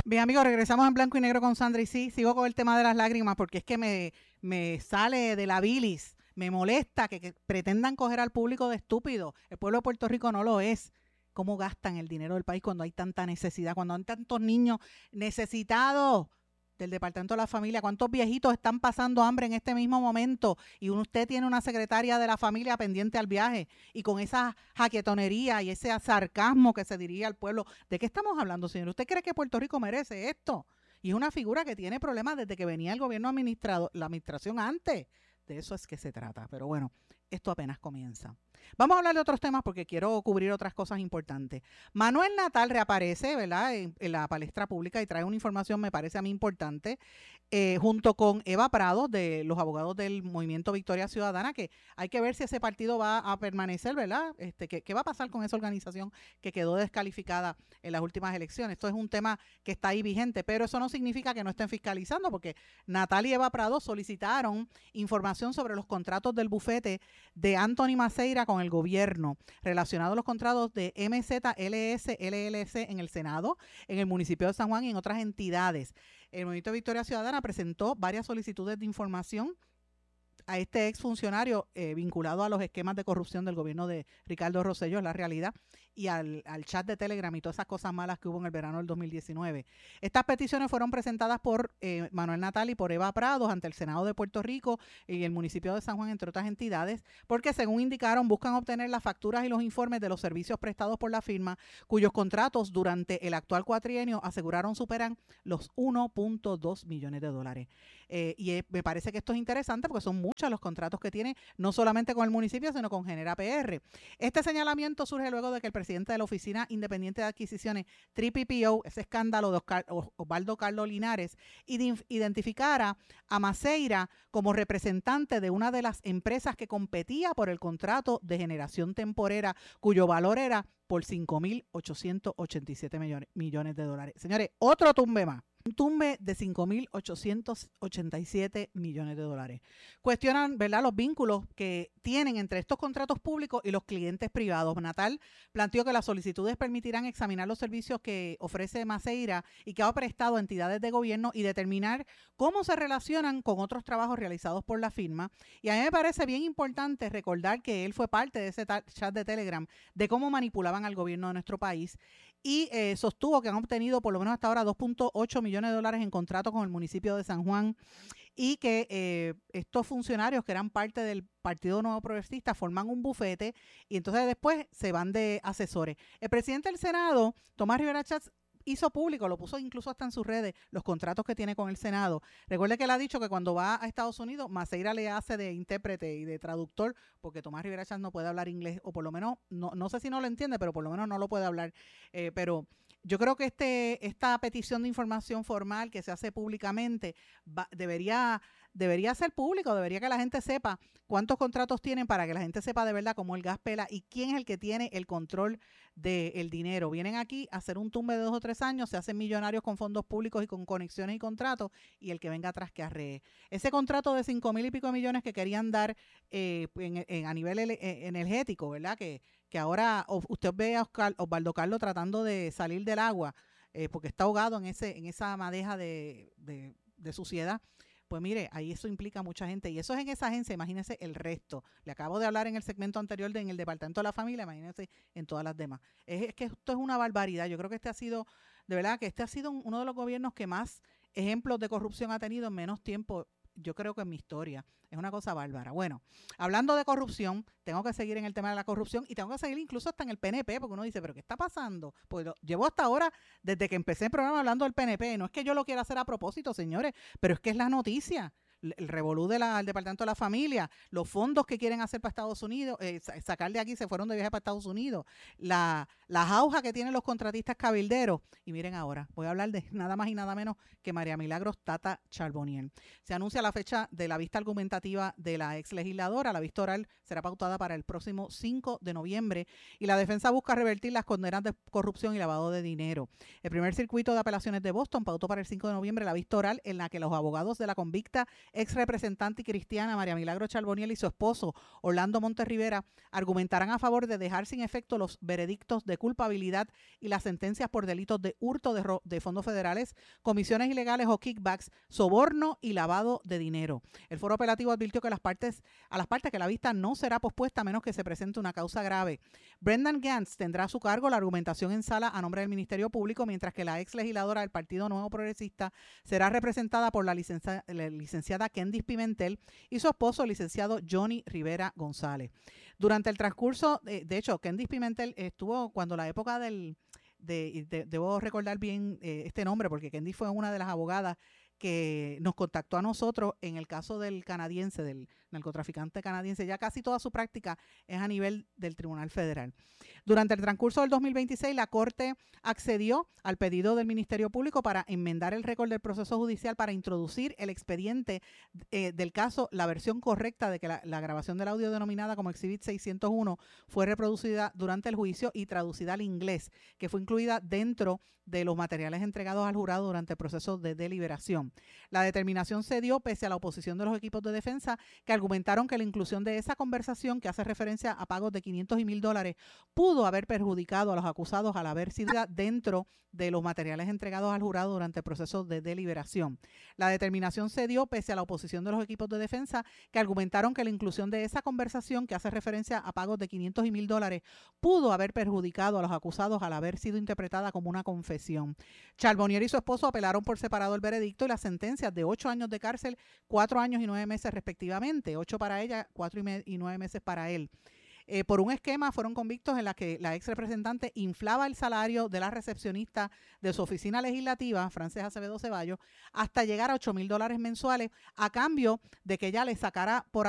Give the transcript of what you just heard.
Bien, amigos, regresamos en blanco y negro con Sandra y sí, sigo con el tema de las lágrimas porque es que me sale de la bilis, me molesta que pretendan coger al público de estúpido. El pueblo de Puerto Rico no lo es. ¿Cómo gastan el dinero del país cuando hay tanta necesidad, cuando hay tantos niños necesitados del Departamento de la Familia? ¿Cuántos viejitos están pasando hambre en este mismo momento? Y usted tiene una secretaria de la familia pendiente al viaje y con esa jaquetonería y ese sarcasmo que se diría al pueblo. ¿De qué estamos hablando, señor? ¿Usted cree que Puerto Rico merece esto? Y es una figura que tiene problemas desde que venía el gobierno administrado, la administración antes. De eso es que se trata. Pero bueno, esto apenas comienza. Vamos a hablar de otros temas porque quiero cubrir otras cosas importantes. Manuel Natal reaparece, ¿verdad?, en la palestra pública y trae una información, me parece a mí importante, junto con Eva Prado, de los abogados del Movimiento Victoria Ciudadana, que hay que ver si ese partido va a permanecer, ¿verdad? ¿Qué va a pasar con esa organización que quedó descalificada en las últimas elecciones? Esto es un tema que está ahí vigente, pero eso no significa que no estén fiscalizando, porque Natal y Eva Prado solicitaron información sobre los contratos del bufete de Anthony Maceira con el gobierno, relacionado a los contratos de MZLS, LLC en el Senado, en el municipio de San Juan y en otras entidades. El Movimiento Victoria Ciudadana presentó varias solicitudes de información a este exfuncionario vinculado a los esquemas de corrupción del gobierno de Ricardo Rosselló, es la realidad, y al chat de Telegram y todas esas cosas malas que hubo en el verano del 2019. Estas peticiones fueron presentadas por Manuel Natal y por Eva Prados ante el Senado de Puerto Rico y el municipio de San Juan, entre otras entidades, porque según indicaron, buscan obtener las facturas y los informes de los servicios prestados por la firma, cuyos contratos durante el actual cuatrienio aseguraron superan los 1.2 millones de dólares. Me parece que esto es interesante porque son muchos los contratos que tiene, no solamente con el municipio, sino con Genera PR. Este señalamiento surge luego de que el presidente de la Oficina Independiente de Adquisiciones, TPPO, ese escándalo de Osvaldo Carlos Linares, identificara a Maceira como representante de una de las empresas que competía por el contrato de generación temporera, cuyo valor era por 5.887 millones de dólares. Señores, otro tumbe más. Un tumbe de 5.887 millones de dólares. Cuestionan, ¿verdad?, los vínculos que tienen entre estos contratos públicos y los clientes privados. Natal planteó que las solicitudes permitirán examinar los servicios que ofrece Maceira y que ha prestado a entidades de gobierno y determinar cómo se relacionan con otros trabajos realizados por la firma. Y a mí me parece bien importante recordar que él fue parte de ese chat de Telegram de cómo manipulaban al gobierno de nuestro país y sostuvo que han obtenido por lo menos hasta ahora 2.8 millones de dólares en contrato con el municipio de San Juan y que estos funcionarios que eran parte del Partido Nuevo Progresista forman un bufete y entonces después se van de asesores. El presidente del Senado, Tomás Rivera Chats, hizo público, lo puso incluso hasta en sus redes, los contratos que tiene con el Senado. Recuerde que él ha dicho que cuando va a Estados Unidos, Maceira le hace de intérprete y de traductor, porque Tomás Rivera Chats no puede hablar inglés, o por lo menos, no sé si no lo entiende, pero por lo menos no lo puede hablar. Pero yo creo que esta petición de información formal que se hace públicamente debería ser público, debería que la gente sepa cuántos contratos tienen para que la gente sepa de verdad cómo el gas pela y quién es el que tiene el control del dinero. Vienen aquí a hacer un tumbe de 2 o 3 años, se hacen millonarios con fondos públicos y con conexiones y contratos y el que venga atrás que arree. Ese contrato de 5,000 y pico de millones que querían dar a nivel energético, ¿verdad? Que ahora usted ve a Osvaldo Carlos tratando de salir del agua porque está ahogado en esa madeja de suciedad. Pues mire, ahí eso implica a mucha gente y eso es en esa agencia, imagínense el resto. Le acabo de hablar en el segmento anterior en el Departamento de la Familia, imagínense en todas las demás. Es que esto es una barbaridad. Yo creo que de verdad que este ha sido uno de los gobiernos que más ejemplos de corrupción ha tenido en menos tiempo, yo creo que en mi historia. Es una cosa bárbara. Bueno, hablando de corrupción, tengo que seguir en el tema de la corrupción y tengo que seguir incluso hasta en el PNP, porque uno dice, ¿pero qué está pasando? Pues llevo hasta ahora, desde que empecé el programa hablando del PNP. No es que yo lo quiera hacer a propósito, señores, pero es que es la noticia. El revolú del Departamento de la Familia, los fondos que quieren hacer para Estados Unidos, sacar de aquí, se fueron de viaje para Estados Unidos, la jauja que tienen los contratistas cabilderos. Y miren ahora, voy a hablar de nada más y nada menos que María Milagros Tata Charbonnier. Se anuncia la fecha de la vista argumentativa de la ex legisladora. La vista oral será pautada para el próximo 5 de noviembre y la defensa busca revertir las condenas de corrupción y lavado de dinero. El primer circuito de apelaciones de Boston pautó para el 5 de noviembre la vista oral en la que los abogados de la convicta ex representante y cristiana María Milagro Charboniel y su esposo Orlando Montes Rivera argumentarán a favor de dejar sin efecto los veredictos de culpabilidad y las sentencias por delitos de hurto de fondos federales, comisiones ilegales o kickbacks, soborno y lavado de dinero. El foro apelativo advirtió que a las partes que la vista no será pospuesta a menos que se presente una causa grave. Brendan Gantz tendrá a su cargo la argumentación en sala a nombre del Ministerio Público, mientras que la ex legisladora del Partido Nuevo Progresista será representada por la licenciada Kendis Pimentel y su esposo, el licenciado Johnny Rivera González. Durante el transcurso, de hecho, Kendis Pimentel estuvo cuando la época debo recordar bien este nombre, porque Kendis fue una de las abogadas que nos contactó a nosotros en el caso del canadiense, del narcotraficante canadiense. Ya casi toda su práctica es a nivel del Tribunal Federal. Durante el transcurso del 2026, la Corte accedió al pedido del Ministerio Público para enmendar el récord del proceso judicial para introducir el expediente del caso, la versión correcta de que la grabación del audio denominada como Exhibit 601 fue reproducida durante el juicio y traducida al inglés, que fue incluida dentro de los materiales entregados al jurado durante el proceso de deliberación. La determinación se dio pese a la oposición de los equipos de defensa, que argumentaron que la inclusión de esa conversación, que hace referencia a pagos de $500 y $1,000, pudo haber perjudicado a los acusados al haber sido dentro de los materiales entregados al jurado durante el proceso de deliberación. La determinación se dio pese a la oposición de los equipos de defensa, que argumentaron que la inclusión de esa conversación, que hace referencia a pagos de $500 y $1,000, pudo haber perjudicado a los acusados al haber sido interpretada como una confesión. Charbonnier y su esposo apelaron por separado el veredicto y las sentencias de 8 años de cárcel, 4 años y 9 meses respectivamente, 8 para ella, 4 y 9 meses para él. Por un esquema fueron convictos en la que la ex representante inflaba el salario de la recepcionista de su oficina legislativa, Frances Acevedo Ceballos, hasta llegar a $8,000 mensuales a cambio de que ella le sacara por